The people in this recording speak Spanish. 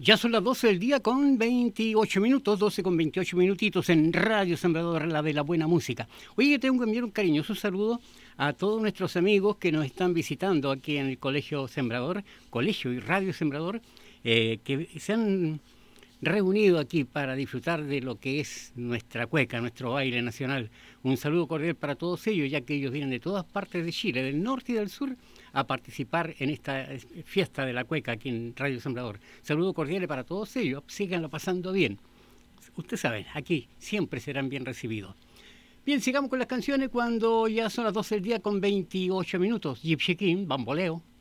Ya son las 12 del día con 28 minutos, 12 con 28 minutitos en Radio Sembrador, la de la buena música. Oye, tengo que enviar un cariñoso saludo a todos nuestros amigos que nos están visitando aquí en el Colegio Sembrador, Colegio y Radio Sembrador, que se han reunido aquí para disfrutar de lo que es nuestra cueca, nuestro baile nacional. Un saludo cordial para todos ellos, ya que ellos vienen de todas partes de Chile, del norte y del sur, a participar en esta fiesta de la cueca aquí en Radio Sembrador. Saludo cordial para todos ellos, síganlo pasando bien. Ustedes saben, aquí siempre serán bien recibidos. Bien, sigamos con las canciones cuando ya son las 12 del día con 28 minutos. Gypsy King, Bamboleo.